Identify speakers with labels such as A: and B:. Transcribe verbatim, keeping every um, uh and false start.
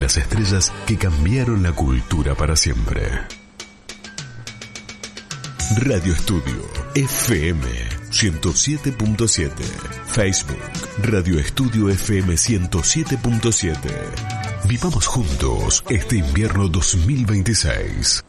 A: las estrellas que cambiaron la cultura para siempre. Radio Estudio F M ciento siete punto siete. Facebook Radio Estudio F M ciento siete punto siete. Vivamos juntos este invierno dos mil veintiséis.